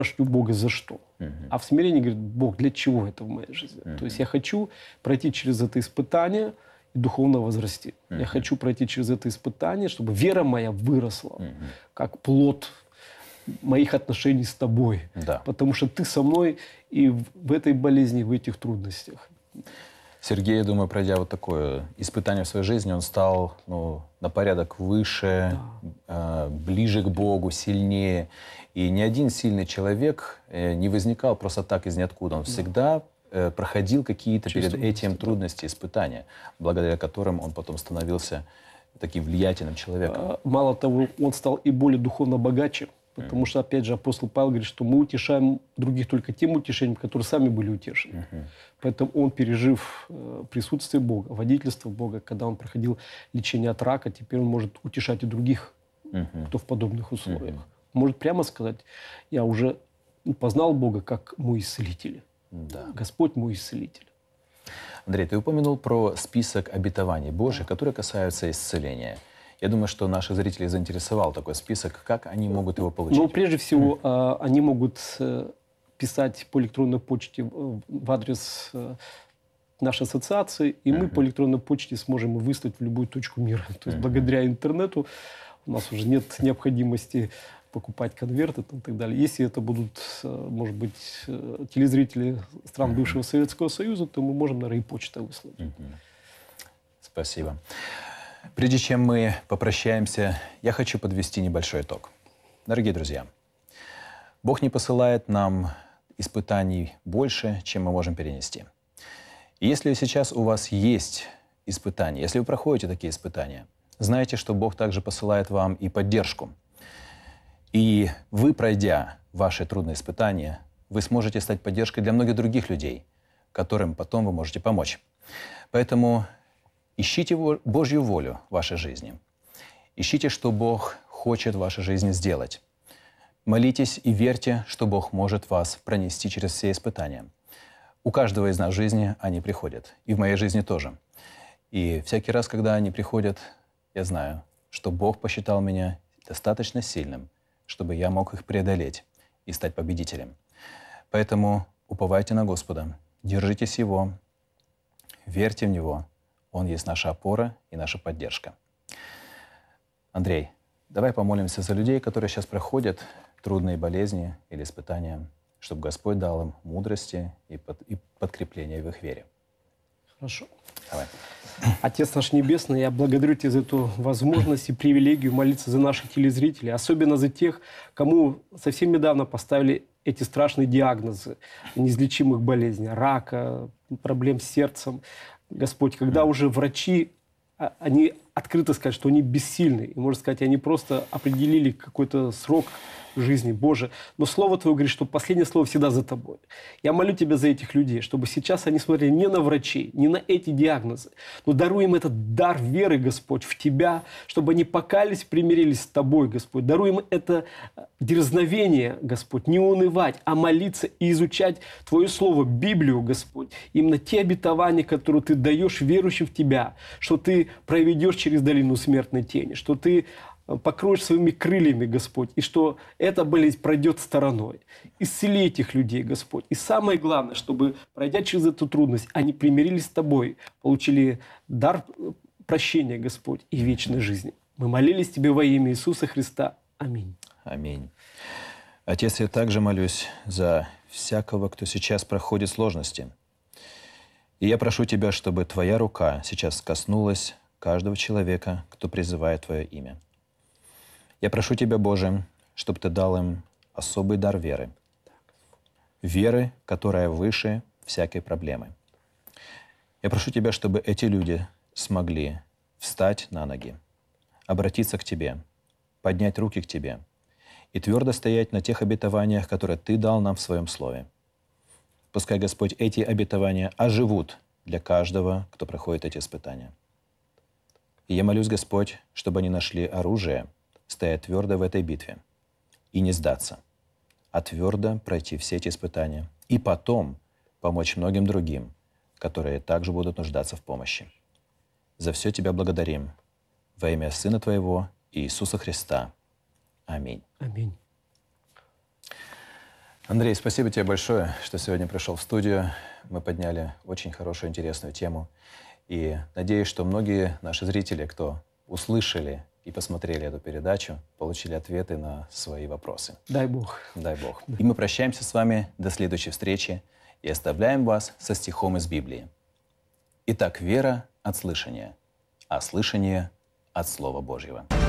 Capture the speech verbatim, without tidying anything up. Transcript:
спрашиваю Бога, за что. Мгм. А в смирении говорит, Бог, для чего это в моей жизни? Мгм. То есть я хочу пройти через это испытание и духовно возрасти. Я Мгм. хочу пройти через это испытание, чтобы вера моя выросла, Мгм. как плод моих отношений с тобой. Да. Потому что ты со мной и в в этой болезни, и в этих трудностях. Сергей, я думаю, пройдя вот такое испытание в своей жизни, он стал ну, на порядок выше, э, ближе к Богу, сильнее. И ни один сильный человек э, не возникал просто так из ниоткуда. Он всегда э, проходил какие-то Через перед этим трудности, да. трудности, испытания, благодаря которым он потом становился таким влиятельным человеком. А, Мало того, он стал и более духовно богаче. Потому что, опять же, апостол Павел говорит, что мы утешаем других только тем утешением, которые сами были утешены. Мгм. Поэтому он, пережив э, присутствие Бога, водительство Бога, когда он проходил лечение от рака, теперь он может утешать и других, Мгм. кто в подобных условиях. Мгм. Может прямо сказать, я уже ну, познал Бога как мой исцелитель. Да. Господь мой исцелитель. Андрей, ты упомянул про список обетований Божьих, которые касаются исцеления. Я думаю, что наших зрителей заинтересовал такой список. Как они могут его получить? Ну, прежде всего, э, они могут э, писать по электронной почте в в адрес э, нашей ассоциации, и мы по электронной почте сможем их выслать в любую точку мира. То есть благодаря интернету у нас уже нет необходимости покупать конверты там, и так далее. Если это будут, э, может быть, э, телезрители стран бывшего Советского Союза, то мы можем, наверное, и почтой выслать. Мгм. Спасибо. Прежде чем мы попрощаемся, я хочу подвести небольшой итог. Дорогие друзья, Бог не посылает нам испытаний больше, чем мы можем перенести. И если сейчас у вас есть испытания, если вы проходите такие испытания, знайте, что Бог также посылает вам и поддержку. И вы, пройдя ваши трудные испытания, вы сможете стать поддержкой для многих других людей, которым потом вы можете помочь. Поэтому ищите Божью волю в вашей жизни. Ищите, что Бог хочет в вашей жизни сделать. Молитесь и верьте, что Бог может вас пронести через все испытания. У каждого из нас в жизни они приходят. И в моей жизни тоже. И всякий раз, когда они приходят, я знаю, что Бог посчитал меня достаточно сильным, чтобы я мог их преодолеть и стать победителем. Поэтому уповайте на Господа, держитесь Его, верьте в Него. Он есть наша опора и наша поддержка. Андрей, давай помолимся за людей, которые сейчас проходят трудные болезни или испытания, чтобы Господь дал им мудрости и, под, и подкрепление в их вере. Хорошо. Давай. Отец наш Небесный, я благодарю Тебя за эту возможность и привилегию молиться за наших телезрителей, особенно за тех, кому совсем недавно поставили эти страшные диагнозы неизлечимых болезней, рака, проблем с сердцем. Господь, когда уже врачи, а, они открыто скажут, что они бессильны, и, можно сказать, они просто определили какой-то срок жизни, Боже. Но Слово Твое говорит, что последнее слово всегда за Тобой. Я молю Тебя за этих людей, чтобы сейчас они смотрели не на врачей, не на эти диагнозы, но даруй им этот дар веры, Господь, в Тебя, чтобы они покаялись, примирились с Тобой, Господь. Даруй им это дерзновение, Господь, не унывать, а молиться и изучать Твое Слово, Библию, Господь. Именно те обетования, которые Ты даешь верующим в Тебя, что Ты проведешь через долину смертной тени, что Ты покроешь своими крыльями, Господь, и что эта болезнь пройдет стороной. Исцели этих людей, Господь. И самое главное, чтобы, пройдя через эту трудность, они примирились с Тобой, получили дар прощения, Господь, и вечной жизни. Мы молились Тебе во имя Иисуса Христа. Аминь. Аминь. Отец, я также молюсь за всякого, кто сейчас проходит сложности. И я прошу Тебя, чтобы Твоя рука сейчас коснулась каждого человека, кто призывает Твое имя. Я прошу Тебя, Боже, чтобы Ты дал им особый дар веры. Веры, которая выше всякой проблемы. Я прошу Тебя, чтобы эти люди смогли встать на ноги, обратиться к Тебе, поднять руки к Тебе и твердо стоять на тех обетованиях, которые Ты дал нам в Своем Слове. Пускай, Господь, эти обетования оживут для каждого, кто проходит эти испытания. И я молюсь, Господь, чтобы они нашли оружие, стоять твердо в этой битве и не сдаться, а твердо пройти все эти испытания и потом помочь многим другим, которые также будут нуждаться в помощи. За все Тебя благодарим во имя Сына Твоего Иисуса Христа. Аминь. Аминь. Андрей, спасибо тебе большое, что сегодня пришел в студию. Мы подняли очень хорошую, интересную тему. И надеюсь, что многие наши зрители, кто услышали и посмотрели эту передачу, получили ответы на свои вопросы. Дай Бог. Дай Бог. И мы прощаемся с вами до следующей встречи и оставляем вас со стихом из Библии. «Итак, вера от слышания, а слышание от Слова Божьего».